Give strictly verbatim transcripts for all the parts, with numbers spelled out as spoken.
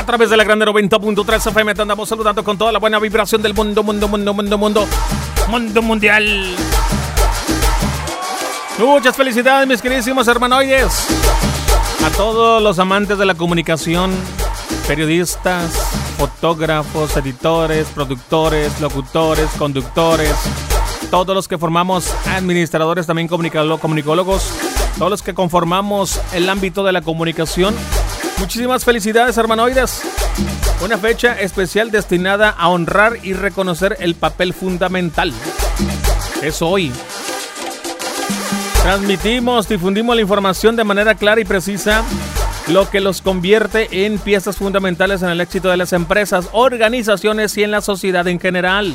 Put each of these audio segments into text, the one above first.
través de la Grande noventa punto tres F M te andamos saludando con toda la buena vibración del mundo, mundo, mundo, mundo, mundo, mundo mundial. Muchas felicidades, mis queridísimos hermanoides. A todos los amantes de la comunicación, periodistas, fotógrafos, editores, productores, locutores, conductores, todos los que formamos administradores, también comunicólogos, todos los que conformamos el ámbito de la comunicación. Muchísimas felicidades, hermanoides. Una fecha especial destinada a honrar y reconocer el papel fundamental. Es hoy. Transmitimos, difundimos la información de manera clara y precisa, lo que los convierte en piezas fundamentales en el éxito de las empresas, organizaciones y en la sociedad en general.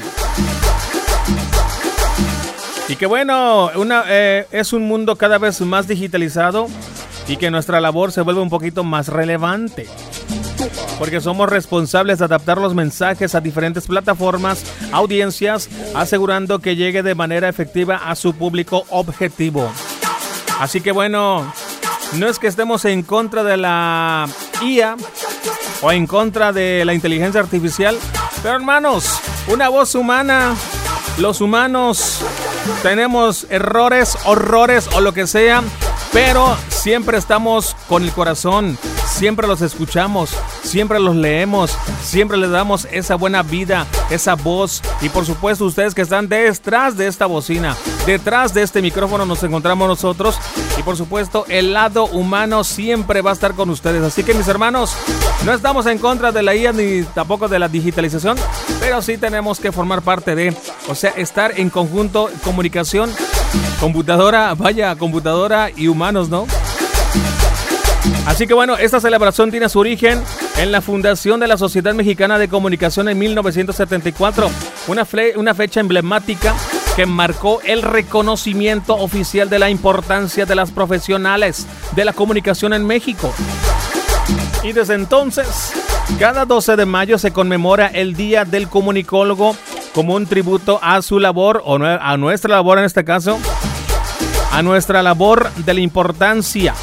Y que bueno, una, eh, es un mundo cada vez más digitalizado y que nuestra labor se vuelve un poquito más relevante. Porque somos responsables de adaptar los mensajes a diferentes plataformas, audiencias, asegurando que llegue de manera efectiva a su público objetivo. Así que bueno, no es que estemos en contra de la I A o en contra de la inteligencia artificial, pero hermanos, una voz humana, los humanos tenemos errores, horrores o lo que sea, pero siempre estamos con el corazón, siempre los escuchamos, siempre los leemos, siempre les damos esa buena vida, esa voz. Y por supuesto ustedes que están detrás de esta bocina, detrás de este micrófono nos encontramos nosotros. Y por supuesto el lado humano siempre va a estar con ustedes. Así que mis hermanos, no estamos en contra de la I A ni tampoco de la digitalización, pero sí tenemos que formar parte de, o sea, estar en conjunto, comunicación, computadora, vaya, computadora y humanos, ¿no? Así que bueno, esta celebración tiene su origen en la fundación de la Sociedad Mexicana de Comunicación en mil novecientos setenta y cuatro, una, fle- una fecha emblemática que marcó el reconocimiento oficial de la importancia de las profesionales de la comunicación en México. Y desde entonces, cada doce de mayo se conmemora el Día del Comunicólogo como un tributo a su labor, o a nuestra labor en este caso, a nuestra labor de la importancia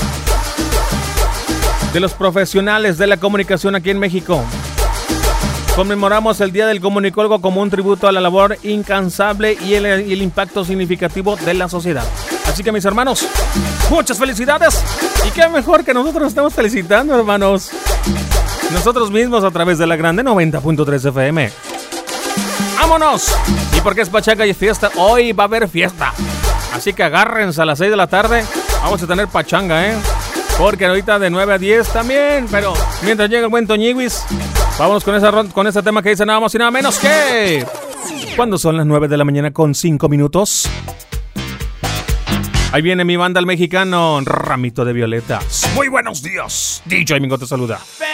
de los profesionales de la comunicación aquí en México. Conmemoramos el Día del Comunicólogo como un tributo a la labor incansable y el, y el impacto significativo de la sociedad. Así que mis hermanos, muchas felicidades. Y qué mejor que nosotros estamos felicitando, hermanos, nosotros mismos a través de la Grande noventa punto tres F M. ¡Vámonos! Y porque es pachanga y fiesta, hoy va a haber fiesta. Así que agárrense a las seis de la tarde. Vamos a tener pachanga, ¿eh? Porque ahorita de nueve a diez también. Pero mientras llega el buen Toñiguis, vámonos con, esa, con ese tema que dice nada más y nada menos que... ¿Cuándo son las nueve de la mañana con cinco minutos? Ahí viene mi banda el mexicano Ramito de Violetas. Muy buenos días. D J Mingo te saluda.